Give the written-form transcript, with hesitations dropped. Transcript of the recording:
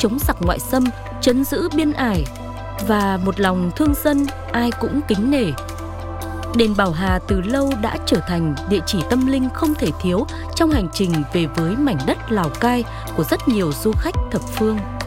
chống giặc ngoại xâm, trấn giữ biên ải và một lòng thương dân ai cũng kính nể. Đền Bảo Hà từ lâu đã trở thành địa chỉ tâm linh không thể thiếu trong hành trình về với mảnh đất Lào Cai của rất nhiều du khách thập phương.